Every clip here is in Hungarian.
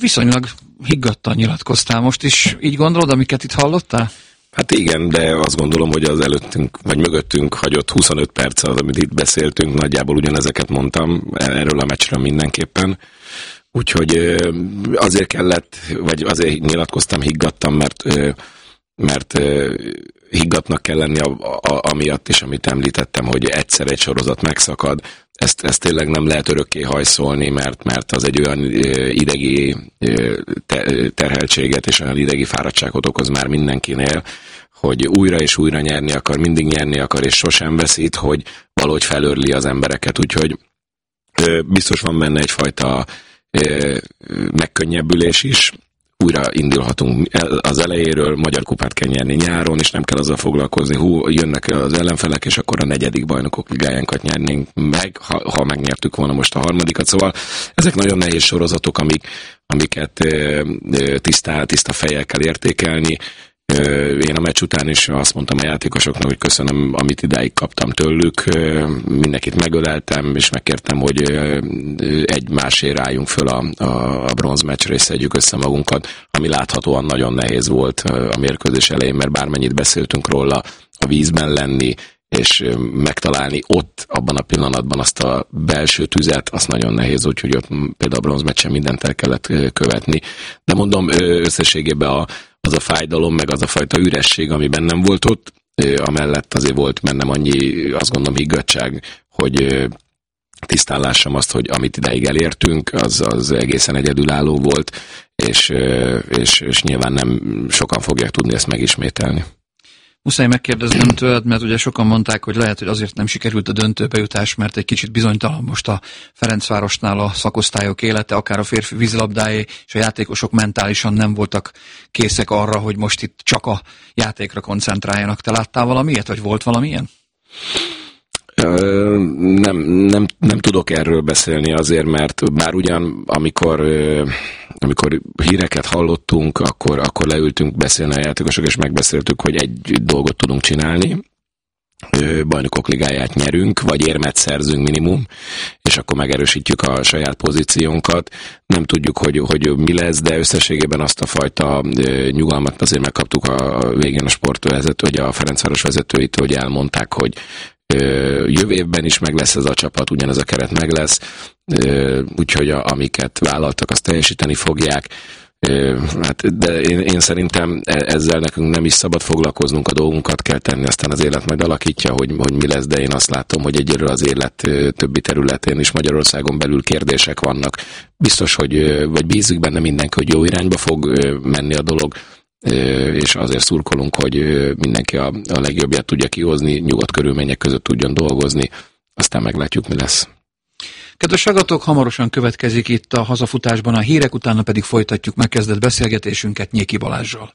viszonylag higgadtan nyilatkoztál most is. Így gondolod, amiket itt hallottál? Hát igen, de azt gondolom, hogy az előttünk, vagy mögöttünk hagyott 25 perc az, amit itt beszéltünk, nagyjából ugyanezeket mondtam erről a meccsről mindenképpen. Úgyhogy azért kellett, vagy azért nyilatkoztam higgadtan, mert higgadtnak kell lenni amiatt is, amit említettem, hogy egyszer egy sorozat megszakad. Ezt tényleg nem lehet örökké hajszolni, mert az egy olyan idegi terheltséget és olyan idegi fáradtságot okoz már mindenkinél, hogy újra és újra nyerni akar, mindig nyerni akar, és sosem veszít, hogy valahogy felőrli az embereket. Úgyhogy biztos van benne egyfajta megkönnyebbülés is. Újra indulhatunk az elejéről, Magyar Kupát kell nyerni nyáron, és nem kell azzal foglalkozni, jönnek az ellenfelek, és akkor a 4. bajnokok ligájánkat nyernénk meg, ha megnyertük volna most a 3. Szóval ezek nagyon nehéz sorozatok, amiket tiszta fejjel kell értékelni. Én a meccs után is azt mondtam a játékosoknak, hogy köszönöm, amit idáig kaptam tőlük, mindenkit megöleltem, és megkértem, hogy egymásért álljunk föl a bronzmeccsre, és szedjük össze magunkat, ami láthatóan nagyon nehéz volt a mérkőzés elején, mert bármennyit beszéltünk róla, a vízben lenni, és megtalálni ott, abban a pillanatban azt a belső tüzet, az nagyon nehéz, úgyhogy ott például a bronzmeccsen mindent el kellett követni. De mondom, összességében az a fájdalom, meg az a fajta üresség, ami bennem volt ott, amellett azért volt bennem annyi, azt gondolom, higgadtság, hogy tisztán lássam azt, hogy amit ideig elértünk, az egészen egyedülálló volt, és nyilván nem sokan fogják tudni ezt megismételni. Muszáj megkérdeznem tőled, mert ugye sokan mondták, hogy lehet, hogy azért nem sikerült a döntőbe jutás, mert egy kicsit bizonytalan most a Ferencvárosnál a szakosztályok élete, akár a férfi vízilabdáé, és a játékosok mentálisan nem voltak készek arra, hogy most itt csak a játékra koncentráljanak. Te láttál valamilyet, vagy volt valamilyen? Nem tudok erről beszélni azért, mert bár ugyan amikor híreket hallottunk, akkor leültünk beszélni a játékosok, és megbeszéltük, hogy egy dolgot tudunk csinálni, bajnokok ligáját nyerünk, vagy érmet szerzünk minimum, és akkor megerősítjük a saját pozíciónkat. Nem tudjuk, hogy mi lesz, de összességében azt a fajta nyugalmat azért megkaptuk a végén a sportvezető, vagy a Ferencváros vezetőitől, hogy elmondták, hogy jövő évben is meg lesz ez a csapat, ugyanez a keret meg lesz, úgyhogy amiket vállaltak, azt teljesíteni fogják. De én szerintem ezzel nekünk nem is szabad foglalkoznunk, a dolgunkat kell tenni, aztán az élet majd alakítja, hogy mi lesz, de én azt látom, hogy egyelőre az élet többi területén is Magyarországon belül kérdések vannak. Biztos, vagy bízik benne mindenki, hogy jó irányba fog menni a dolog, és azért szurkolunk, hogy mindenki a legjobbját tudja kihozni, nyugodt körülmények között tudjon dolgozni, aztán meglátjuk, mi lesz. Kedves hallgatók, hamarosan következik itt a hazafutásban a hírek, utána pedig folytatjuk megkezdett beszélgetésünket Nyéki Balázssal.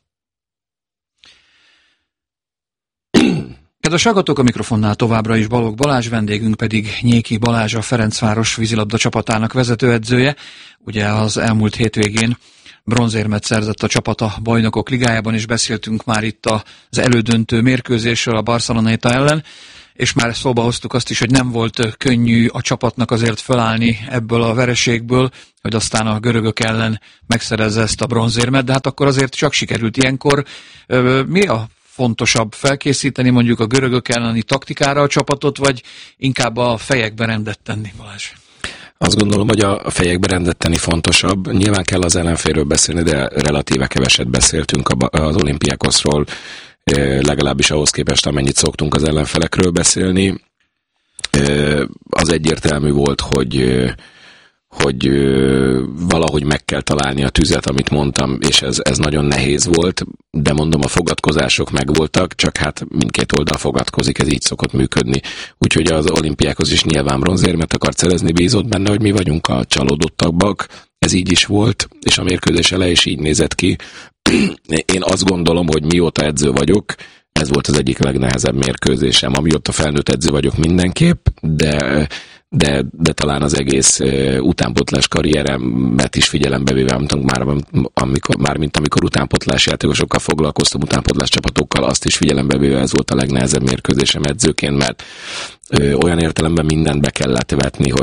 Kedves hallgatók, a mikrofonnál továbbra is Balogh Balázs, vendégünk pedig Nyéki Balázs, a Ferencváros vízilabda csapatának vezetőedzője. Ugye az elmúlt hétvégén bronzérmet szerzett a csapat a Bajnokok Ligájában, és beszéltünk már itt az elődöntő mérkőzésről a Barceloneta ellen, és már szóba hoztuk azt is, hogy nem volt könnyű a csapatnak azért felállni ebből a vereségből, hogy aztán a görögök ellen megszerezze ezt a bronzérmet, de hát akkor azért csak sikerült ilyenkor. Mi a fontosabb, felkészíteni mondjuk a görögök elleni taktikára a csapatot, vagy inkább a fejekbe rendet tenni, Balázs? Azt gondolom, hogy a fejekbe rendet tenni fontosabb. Nyilván kell az ellenfélről beszélni, de relatíve keveset beszéltünk az Olympiakosról, legalábbis ahhoz képest, amennyit szoktunk az ellenfelekről beszélni. Az egyértelmű volt, hogy valahogy meg kell találni a tüzet, amit mondtam, és ez nagyon nehéz volt, de mondom, a fogadkozások megvoltak, csak hát mindkét oldal fogadkozik, ez így szokott működni. Úgyhogy az Olimpiákhoz is nyilván bronzérmet akart szerezni, bízott benne, hogy mi vagyunk a csalódottabbak, ez így is volt, és a mérkőzés eleje is így nézett ki. Én azt gondolom, hogy mióta edző vagyok, ez volt az egyik legnehezebb mérkőzésem. Amióta felnőtt edző vagyok mindenképp, de talán az egész utánpótlás karrieremet is figyelembe véve, amikor utánpótlás játékosokkal foglalkoztam, utánpótlás csapatokkal, azt is figyelembe véve ez volt a legnehezebb mérkőzésem edzőként, mert olyan értelemben mindent be kellett vetni, hogy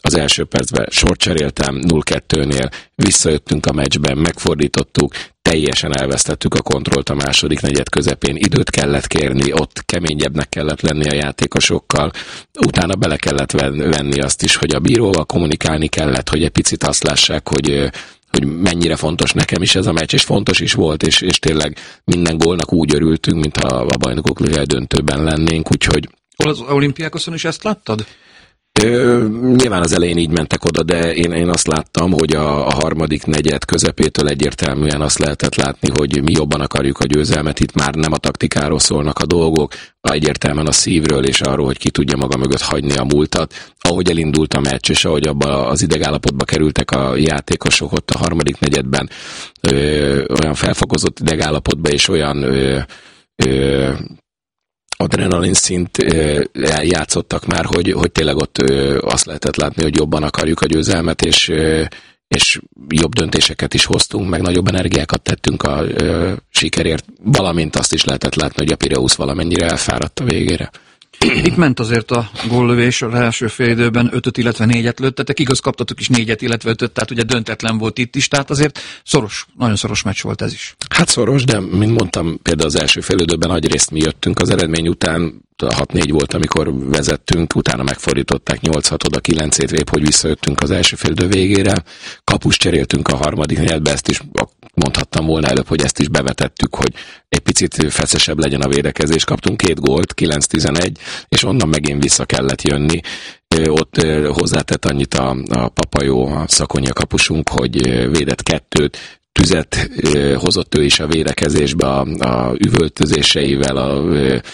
az első percben sort cseréltem 0-2-nél, visszajöttünk a meccsben, megfordítottuk, teljesen elvesztettük a kontrollt a második negyed közepén, időt kellett kérni, ott keményebbnek kellett lenni a játékosokkal, utána bele kellett venni azt is, hogy a bíróval kommunikálni kellett, hogy egy picit azt lássák, hogy mennyire fontos nekem is ez a meccs, és fontos is volt, és tényleg minden gólnak úgy örültünk, mint ha a bajnokok ligája döntőben lennénk, úgyhogy... Az olimpiákoson is ezt láttad? Nyilván az elején így mentek oda, de én azt láttam, hogy a harmadik negyed közepétől egyértelműen azt lehetett látni, hogy mi jobban akarjuk a győzelmet, itt már nem a taktikáról szólnak a dolgok, egyértelműen a szívről és arról, hogy ki tudja maga mögött hagyni a múltat. Ahogy elindult a meccs, és ahogy abba az idegállapotba kerültek a játékosok ott a harmadik negyedben, olyan felfokozott idegállapotba és olyan adrenalin szint játszottak már, hogy tényleg ott azt lehetett látni, hogy jobban akarjuk a győzelmet, és jobb döntéseket is hoztunk, meg nagyobb energiákat tettünk a sikerért, valamint azt is lehetett látni, hogy a Pireusz valamennyire elfáradt a végére. Itt ment azért a góllövés, az első fél időben 5-öt, illetve 4-et lőttetek, igaz kaptatok is 4-et, illetve 5-öt, tehát ugye döntetlen volt itt is, tehát azért szoros, nagyon szoros meccs volt ez is. Hát szoros, de mint mondtam, például az első fél időben nagy részt mi jöttünk az eredmény után, 6-4 volt, amikor vezettünk, utána megfordították 8-6 oda 9-ét épp, hogy visszajöttünk az első fél idő végére. Kapust cseréltünk a harmadik negyedbe, ezt is mondhattam volna előbb, hogy ezt is bevetettük, hogy egy picit feszesebb legyen a védekezés. Kaptunk 2 gólt, 9-11, és onnan megint vissza kellett jönni. Ott hozzátett annyit a Papajó, a Szakonyi kapusunk, hogy védett 2-t, tüzet hozott ő is a védekezésbe a üvöltözéseivel,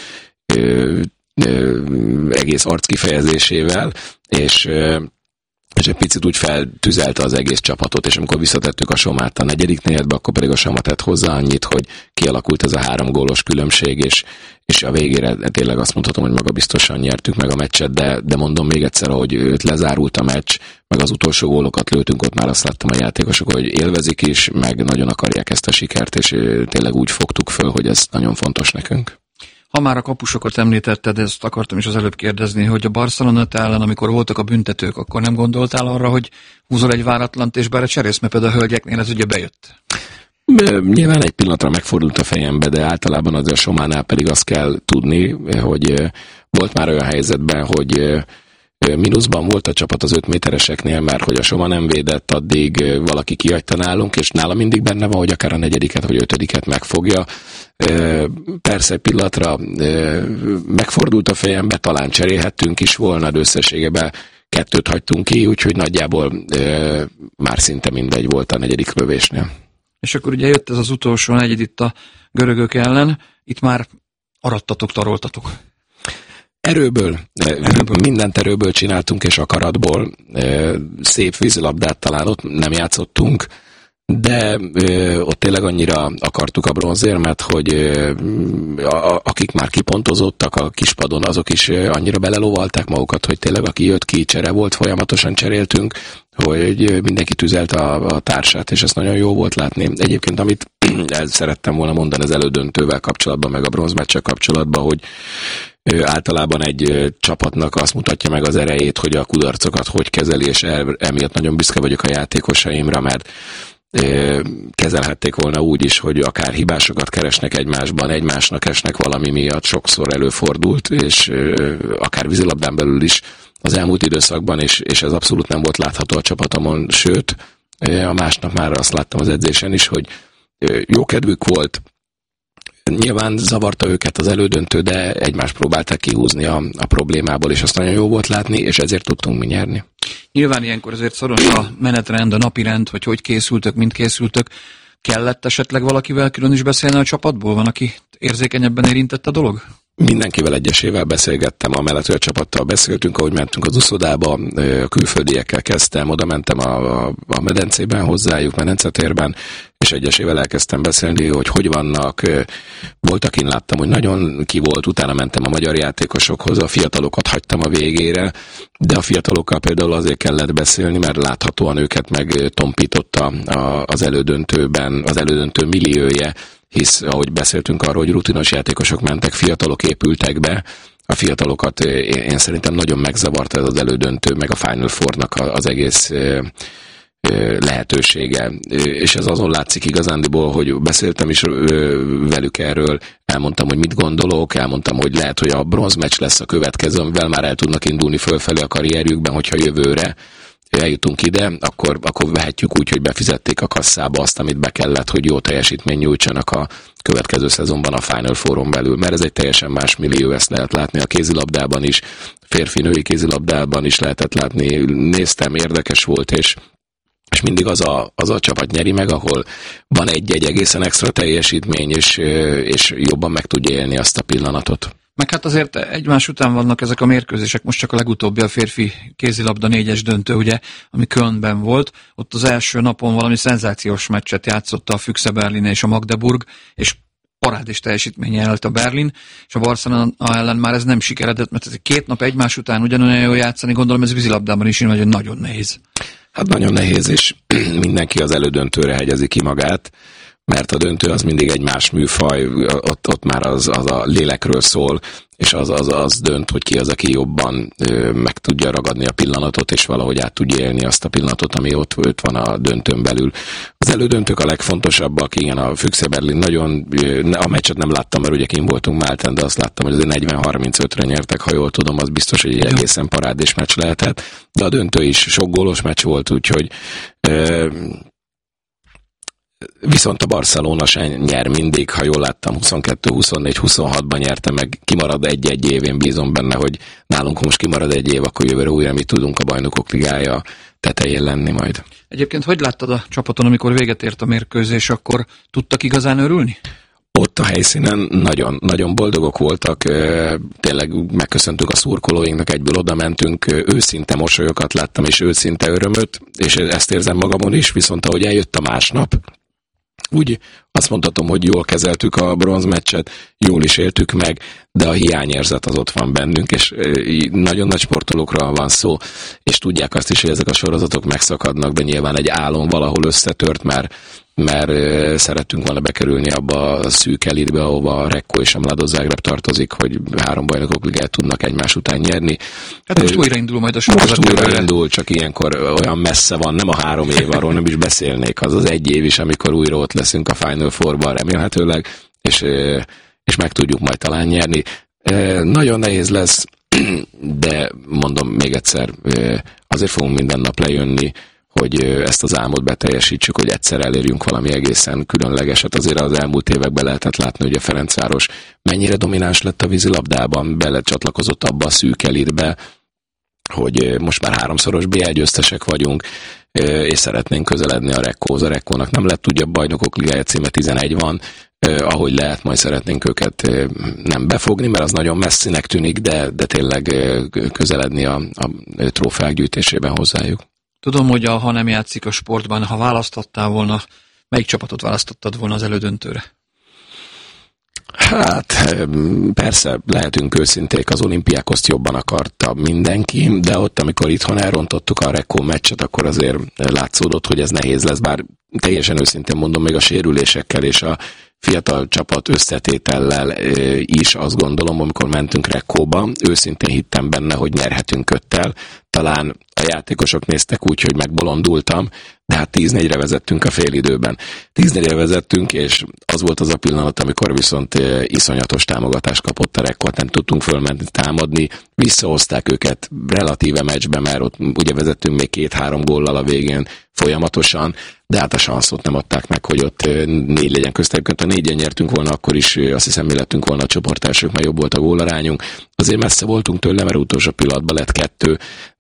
egész arckifejezésével, és egy picit úgy feltüzelte az egész csapatot, és amikor visszatettük a Somát a negyedik negyedbe, akkor pedig a Soma tett hozzá annyit, hogy kialakult ez a 3 gólos különbség, és a végére tényleg azt mondhatom, hogy magabiztosan nyertük meg a meccset, de mondom még egyszer, hogy őt lezárult a meccs, meg az utolsó gólokat lőtünk, ott már azt láttam a játékosok, hogy élvezik is, meg nagyon akarják ezt a sikert, és tényleg úgy fogtuk föl, hogy ez nagyon fontos nekünk. Ha már a kapusokat említetted, ezt akartam is az előbb kérdezni, hogy a Barcelona ellen, amikor voltak a büntetők, akkor nem gondoltál arra, hogy húzol egy váratlant és cserélsz, mert például a hölgyeknél ez ugye bejött? Nyilván egy pillanatra megfordult a fejembe, de általában azért a Sománál pedig azt kell tudni, hogy volt már olyan helyzetben, hogy mínuszban volt a csapat az 5 métereseknél, mert hogy a Soma nem védett, addig valaki kihagyta nálunk, és nála mindig benne van, hogy akár a 4. vagy 5. megfogja. Persze egy pillanatra megfordult a fejembe, talán cserélhettünk is volna, de összességében 2 hagytunk ki, úgyhogy nagyjából már szinte mindegy volt a 4. lövésnél. És akkor ugye jött ez az utolsó negyed itt a görögök ellen, itt már arattatok, taroltatok. Erőből, mindent erőből csináltunk, és akaratból. Szép vízilabdát talán ott nem játszottunk, de ott tényleg annyira akartuk a bronzérmet, hogy akik már kipontozottak a kispadon, azok is annyira belelovalták magukat, hogy tényleg aki jött ki, csere volt, folyamatosan cseréltünk, hogy mindenki tüzelt a társát, és ez nagyon jó volt látni. Egyébként, amit el szerettem volna mondani az elődöntővel kapcsolatban, meg a bronzmeccsel kapcsolatban, hogy általában egy csapatnak azt mutatja meg az erejét, hogy a kudarcokat hogy kezeli, és emiatt nagyon büszke vagyok a játékosaimra, mert kezelhették volna úgy is, hogy akár hibásokat keresnek egymásban, egymásnak esnek valami miatt, sokszor előfordult, és akár vízilabdán belül is az elmúlt időszakban, és ez abszolút nem volt látható a csapatomon, sőt, a másnap már azt láttam az edzésen is, hogy jó kedvük volt, nyilván zavarta őket az elődöntő, de egymást próbálták kihúzni a problémából, és azt nagyon jó volt látni, és ezért tudtunk mi nyerni. Nyilván ilyenkor azért szoros a menetrend, a napirend, hogy készültök, mint készültök. Kellett esetleg valakivel külön is beszélni a csapatból? Van, aki érzékenyebben érintett a dolog? Mindenkivel egyesével beszélgettem, amellett, hogy a csapattal beszéltünk, ahogy mentünk az uszodába, a külföldiekkel kezdtem, oda mentem a medencében hozzájuk, medencetérben, és egyesével elkezdtem beszélni, hogy vannak. Volt, akin láttam, hogy nagyon ki volt, utána mentem a magyar játékosokhoz, a fiatalokat hagytam a végére, de a fiatalokkal például azért kellett beszélni, mert láthatóan őket megtompította az elődöntőben, az elődöntő milliója, hisz ahogy beszéltünk arról, hogy rutinos játékosok mentek, fiatalok épültek be, a fiatalokat én szerintem nagyon megzavarta ez az elődöntő, meg a Final Four-nak az egész lehetősége. És ez azon látszik igazándiból, hogy beszéltem is velük erről, elmondtam, hogy mit gondolok, elmondtam, hogy lehet, hogy a bronzmeccs lesz a következő, amivel már el tudnak indulni fölfelé a karrierjükben, hogyha jövőre eljutunk ide, akkor vehetjük úgy, hogy befizették a kasszába azt, amit be kellett, hogy jó teljesítmény nyújtsanak a következő szezonban a Final Fouron belül, mert ez egy teljesen más millió, ezt lehet látni a kézilabdában is, férfi-női kézilabdában is lehetett látni, néztem, érdekes volt, és mindig az a csapat nyeri meg, ahol van egy egészen extra teljesítmény, és jobban meg tudja élni azt a pillanatot. Meg hát azért egymás után vannak ezek a mérkőzések, most csak a legutóbbi a férfi kézilabda 4-es döntő, ugye, ami Kölnben volt. Ott az első napon valami szenzációs meccset játszott a Füchse Berlin és a Magdeburg, és parádés teljesítménye állt a Berlin, és a Barcelona ellen már ez nem sikeredett, mert ez 2 nap egymás után ugyanolyan jól játszani, gondolom ez vízilabdában is nagyon nehéz. Hát nagyon nehéz, és mindenki az elődöntőre hegyezi ki magát, mert a döntő az mindig egy más műfaj, ott már az a lélekről szól, és az dönt, hogy ki az, aki jobban meg tudja ragadni a pillanatot, és valahogy át tudja élni azt a pillanatot, ami ott van a döntőn belül. Az elődöntők a legfontosabbak, igen, a Füchse Berlin nagyon, a meccset nem láttam, mert ugye kint voltunk Máltán, de azt láttam, hogy azért 40-35-re nyertek, ha jól tudom, az biztos, hogy egy egészen parádés meccs lehetett, de a döntő is sok gólos meccs volt, úgyhogy viszont a Barcelona sem nyer mindig, ha jól láttam, 22-24-26-ban nyerte meg, kimarad egy év, én bízom benne, hogy nálunk most kimarad egy év, akkor jövőre újra mi tudunk a Bajnokok Ligája tetején lenni majd. Egyébként hogy láttad a csapaton, amikor véget ért a mérkőzés, akkor tudtak igazán örülni? Ott a helyszínen nagyon, nagyon boldogok voltak, tényleg megköszöntük a szurkolóinknak, egyből oda mentünk, őszinte mosolyokat láttam, és őszinte örömöt, és ezt érzem magamon is, viszont ahogy eljött a másnap, úgy azt mondhatom, hogy jól kezeltük a bronzmeccset, jól is éltük meg, de a hiányérzet az ott van bennünk, és nagyon nagy sportolókról van szó, és tudják azt is, hogy ezek a sorozatok megszakadnak, de nyilván egy álom valahol összetört, mert szerettünk volna bekerülni abba a szűk elitbe, ahova a Rekko és a Mladó Zágráb tartozik, hogy 3 bajnokok ligát tudnak egymás után nyerni. Hát most újraindul majd a sorozat. Most újraindul, csak ilyenkor olyan messze van, nem a 3 év, arról nem is beszélnék, az 1 év is, amikor újra ott leszünk a Final Fourban remélhetőleg, és meg tudjuk majd talán nyerni. Nagyon nehéz lesz, de mondom még egyszer, azért fogunk minden nap lejönni, hogy ezt az álmot beteljesítsük, hogy egyszer elérjünk valami egészen különlegeset. Azért az elmúlt években lehetett látni, hogy a Ferencváros mennyire domináns lett a vízilabdában, belecsatlakozott abba a szűk elitbe, hogy most már 3-szoros BL győztesek vagyunk, és szeretnénk közeledni a Rekkóhoz. A Rekkónak nem lett ugye Bajnokok Ligája címe, 11 van, ahogy lehet, majd szeretnénk őket nem befogni, mert az nagyon messzinek tűnik, de tényleg közeledni a trófeák gyűjtésében hozzájuk. Tudom, hogy ha nem játszik a sportban, ha választottál volna, melyik csapatot választottad volna az elődöntőre? Hát persze, lehetünk őszinték, az Olimpiákoszt jobban akarta mindenki, de ott, amikor itthon elrontottuk a Rekko meccset, akkor azért látszódott, hogy ez nehéz lesz, bár teljesen őszintén mondom, még a sérülésekkel és a fiatal csapat összetétellel is azt gondolom, amikor mentünk Rekkóba, őszintén hittem benne, hogy nyerhetünk 5-tel. Talán a játékosok néztek úgy, hogy megbolondultam, de hát 10-4-re vezettünk a félidőben. 10-4-re vezettünk, és az volt az a pillanat, amikor viszont iszonyatos támogatást kapott a Rekkó, nem tudtunk fölmenni támadni, visszahozták őket relatíve meccsbe, mert ott ugye vezettünk még 2-3 góllal a végén folyamatosan, de hát a sanszot nem adták meg, hogy ott 4 legyen köztük. Ha 4-en nyertünk volna, akkor is azt hiszem, mi lettünk volna a csoporttársok, mert jobb volt a gólarányunk. Azért messze voltunk tőle, mert utolsó pillanatban lett 2,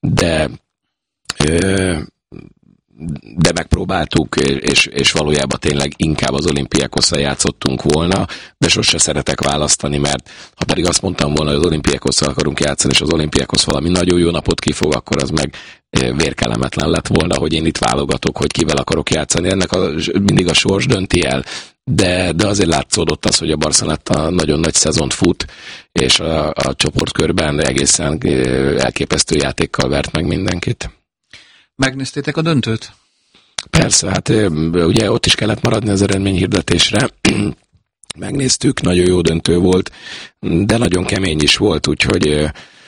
de megpróbáltuk, és valójában tényleg inkább az Olimpiákosszal játszottunk volna, de sose szeretek választani, mert ha pedig azt mondtam volna, hogy az Olimpiákosszal akarunk játszani, és az Olimpiákosz valami nagyon jó napot kifog, akkor az meg vérkellemetlen lett volna, hogy én itt válogatok, hogy kivel akarok játszani. Ennek mindig a sors dönti el, de azért látszódott az, hogy a Barcelona nagyon nagy szezont fut, és a csoportkörben egészen elképesztő játékkal vert meg mindenkit. Megnéztétek a döntőt? Persze, hát ugye ott is kellett maradni az eredményhirdetésre, megnéztük, nagyon jó döntő volt, de nagyon kemény is volt, úgyhogy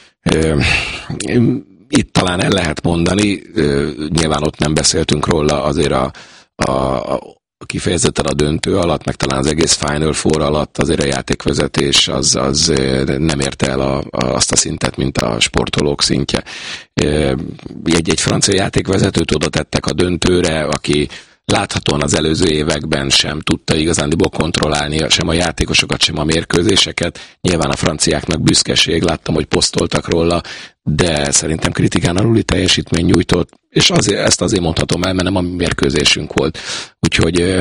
itt talán el lehet mondani, nyilván ott nem beszéltünk róla, azért kifejezetten a döntő alatt, meg talán az egész Final Four alatt azért a játékvezetés az nem érte el azt a szintet, mint a sportolók szintje. Egy francia játékvezetőt oda tettek a döntőre, aki láthatóan az előző években sem tudta igazándiból kontrollálni sem a játékosokat, sem a mérkőzéseket. Nyilván a franciáknak büszkeség, láttam, hogy posztoltak róla, de szerintem kritikán aluli teljesítmény nyújtott, és ezt azért mondhatom el, mert nem a mérkőzésünk volt. Úgyhogy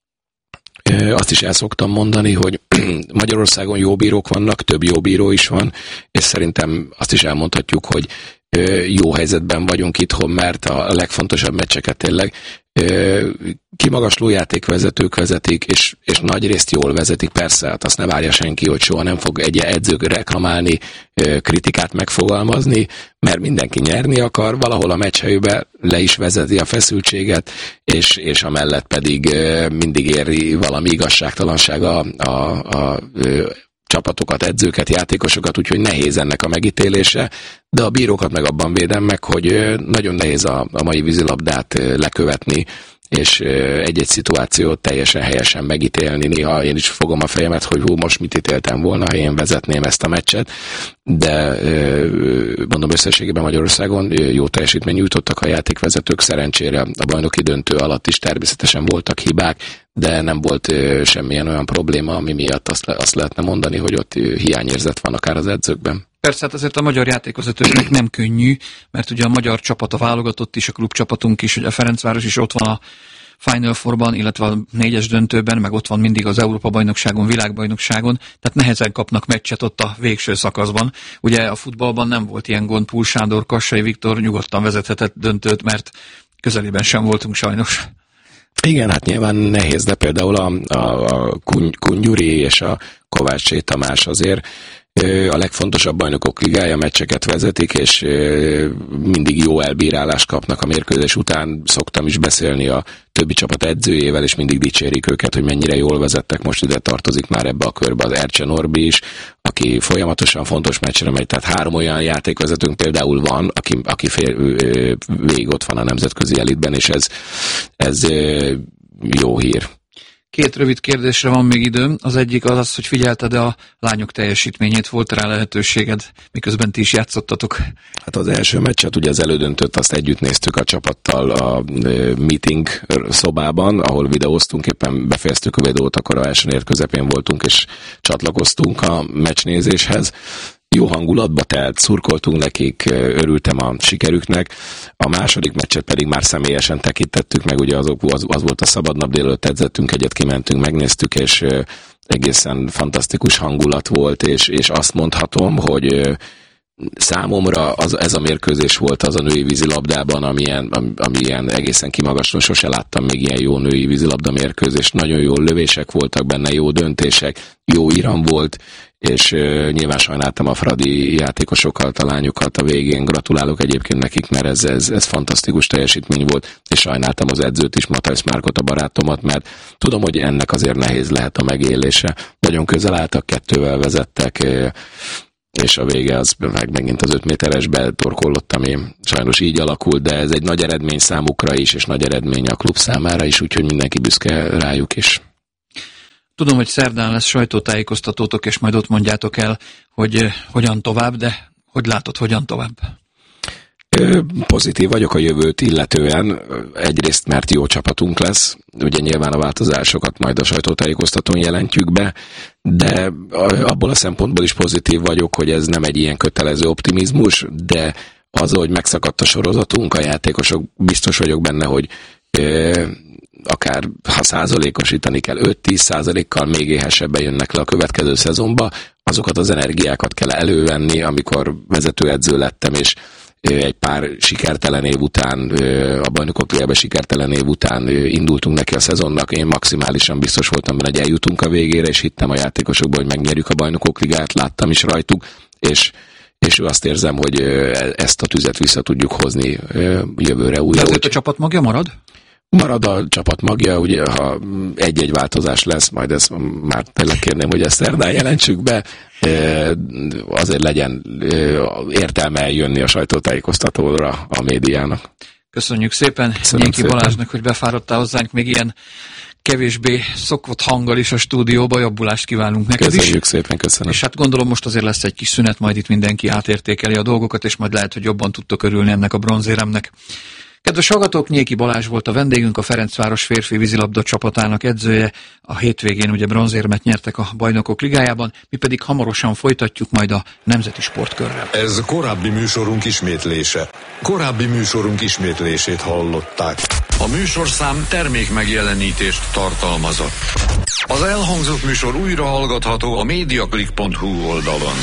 azt is el szoktam mondani, hogy Magyarországon jó bírók vannak, több jó bíró is van, és szerintem azt is elmondhatjuk, hogy jó helyzetben vagyunk itthon, mert a legfontosabb meccseket tényleg kimagasló játékvezetők vezetik, és nagyrészt jól vezetik. Persze, hát azt ne várja senki, hogy soha nem fog egy edző reklamálni, kritikát megfogalmazni, mert mindenki nyerni akar, valahol a meccshelyben le is vezeti a feszültséget, és amellett pedig mindig éri valami igazságtalanság a csapatokat, edzőket, játékosokat, úgyhogy nehéz ennek a megítélése, de a bírókat meg abban védem meg, hogy nagyon nehéz a mai vízilabdát lekövetni, és egy-egy szituációt teljesen helyesen megítélni. Néha én is fogom a fejemet, hogy most mit ítéltem volna, ha én vezetném ezt a meccset, de mondom, összességében Magyarországon jó teljesítmény nyújtottak a játékvezetők, szerencsére a bajnoki döntő alatt is természetesen voltak hibák, de nem volt semmilyen olyan probléma, ami miatt azt lehetne mondani, hogy ott hiányérzet van akár az edzőkben. Persze, hát azért a magyar játékvezetőknek nem könnyű, mert ugye a magyar csapat, a válogatott is, a klubcsapatunk is, hogy a Ferencváros is ott van a Final Fourban, illetve a 4-es döntőben, meg ott van mindig az Európa-bajnokságon, világbajnokságon, tehát nehezen kapnak meccset ott a végső szakaszban. Ugye a futballban nem volt ilyen gond, Púl Sándor, Kassai Viktor nyugodtan vezethetett döntőt, mert közelében sem voltunk sajnos. Igen, hát nyilván nehéz, de például a Kungyuri és a Kovács Tamás azért a legfontosabb bajnokok ligája meccseket vezetik, és mindig jó elbírálást kapnak a mérkőzés után. Szoktam is beszélni a többi csapat edzőjével, és mindig dicsérik őket, hogy mennyire jól vezettek. Most ide tartozik már ebbe a körbe az Ercse Norbi is, aki folyamatosan fontos meccsre megy. Tehát 3 olyan játékvezetőnk például van, aki végig ott van a nemzetközi elitben, és ez jó hír. 2 rövid kérdésre van még időm. Az egyik az, hogy figyelted a lányok teljesítményét, volt rá lehetőséged, miközben ti is játszottatok? Hát az első meccset, ugye az elődöntőt, azt együtt néztük a csapattal a meeting szobában, ahol videóztunk, éppen befejeztük a videót, akkor a első negyed közepén voltunk, és csatlakoztunk a meccsnézéshez. Jó hangulatba telt, szurkoltunk nekik, örültem a sikerüknek. A második meccset pedig már személyesen tekintettük meg, ugye az volt a szabadnap, délelőtt edzettünk egyet, kimentünk, megnéztük, és egészen fantasztikus hangulat volt, és azt mondhatom, hogy számomra ez a mérkőzés volt az a női vízilabdában, ami ilyen egészen kimagasló, sose láttam még ilyen jó női vízilabda mérkőzést, nagyon jó lövések voltak benne, jó döntések, jó iram volt, és nyilván sajnáltam a fradi játékosokat, a lányokat a végén, gratulálok egyébként nekik, mert ez fantasztikus teljesítmény volt, és sajnáltam az edzőt is, Matthijs Márkot, a barátomat, mert tudom, hogy ennek azért nehéz lehet a megélése. Nagyon közel álltak, 2-vel vezettek, és a vége az megint az 5 méteresbe torkollott, ami sajnos így alakult, de ez egy nagy eredmény számukra is, és nagy eredmény a klub számára is, úgyhogy mindenki büszke rájuk is. Tudom, hogy szerdán lesz sajtótájékoztatótok, és majd ott mondjátok el, hogy hogyan tovább, de hogy látod, hogyan tovább? Pozitív vagyok a jövőt illetően, egyrészt mert jó csapatunk lesz, ugye nyilván a változásokat majd a sajtótájékoztatón jelentjük be, de abból a szempontból is pozitív vagyok, hogy ez nem egy ilyen kötelező optimizmus, de az, hogy megszakadt a sorozatunk, a játékosok, biztos vagyok benne, hogy akár ha százalékosítani kell, 5-10%-kal még éhesebben jönnek le a következő szezonba, azokat az energiákat kell elővenni, amikor vezetőedző lettem, és egy pár sikertelen év után, a bajnokok ligába sikertelen év után indultunk neki a szezonnak. Én maximálisan biztos voltam benne, hogy eljutunk a végére, és hittem a játékosokból, hogy megnyerjük a bajnokok ligát, láttam is rajtuk, és azt érzem, hogy ezt a tüzet vissza tudjuk hozni jövőre újra. De azért a csapat magja marad? Marad a csapat magja, ugye, ha egy-egy változás lesz, majd ezt már tényleg kérném, hogy ezt szerdán jelentsük be, azért legyen értelme eljönni a sajtótájékoztatóra a médiának. Köszönjük szépen Nyéki Balázsnak, hogy befáradtál hozzánk még ilyen kevésbé szokott hanggal is a stúdióba, jobbulást kívánunk neked is. Köszönjük szépen, köszönöm. És hát gondolom most azért lesz egy kis szünet, majd itt mindenki átértékeli a dolgokat, és majd lehet, hogy jobban tudtok örülni ennek a bronzéremnek. Kedves hallgatók, Nyéki Balázs volt a vendégünk, a Ferencváros férfi vízilabda csapatának edzője. A hétvégén ugye bronzérmet nyertek a Bajnokok Ligájában, mi pedig hamarosan folytatjuk majd a Nemzeti Sportkörrel. Ez korábbi műsorunk ismétlése. Korábbi műsorunk ismétlését hallották. A műsorszám termék megjelenítést tartalmazott. Az elhangzott műsor újra hallgatható a mediaclick.hu oldalon.